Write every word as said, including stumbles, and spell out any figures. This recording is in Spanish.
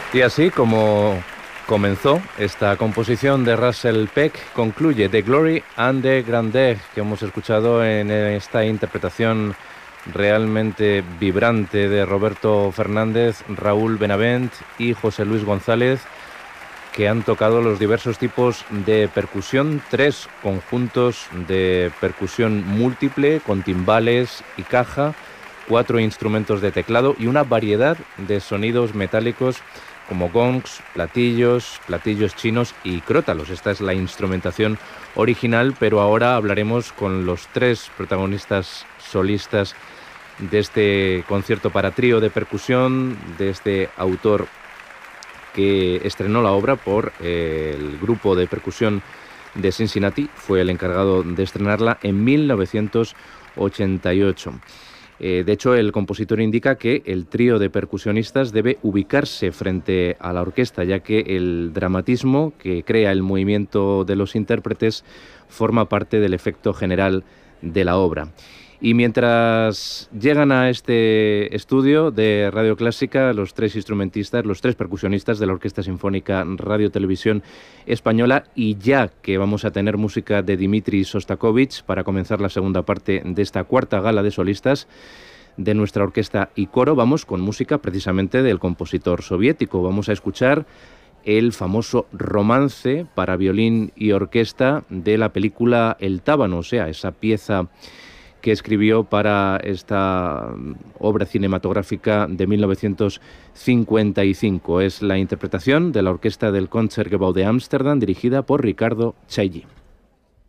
Y así como comenzó esta composición de Russell Peck, concluye The Glory and the Grandeur, que hemos escuchado en esta interpretación realmente vibrante de Roberto Fernández, Raúl Benavent y José Luis González, que han tocado los diversos tipos de percusión, tres conjuntos de percusión múltiple con timbales y caja, cuatro instrumentos de teclado y una variedad de sonidos metálicos como gongs, platillos, platillos chinos y crótalos. Esta es la instrumentación original, pero ahora hablaremos con los tres protagonistas solistas de este concierto para trío de percusión, de este autor que estrenó la obra por eh, el grupo de percusión de Cincinnati. Fue el encargado de estrenarla en mil novecientos ochenta y ocho. Eh, de hecho, el compositor indica que el trío de percusionistas debe ubicarse frente a la orquesta, ya que el dramatismo que crea el movimiento de los intérpretes forma parte del efecto general de la obra. Y mientras llegan a este estudio de Radio Clásica los tres instrumentistas, los tres percusionistas de la Orquesta Sinfónica Radio Televisión Española, y ya que vamos a tener música de Dmitri Shostakovich para comenzar la segunda parte de esta cuarta gala de solistas de nuestra orquesta y coro, vamos con música precisamente del compositor soviético. Vamos a escuchar el famoso romance para violín y orquesta de la película El Tábano, o sea, esa pieza que escribió para esta obra cinematográfica de mil novecientos cincuenta y cinco. Es la interpretación de la orquesta del Concertgebouw de Ámsterdam, dirigida por Ricardo Chailly.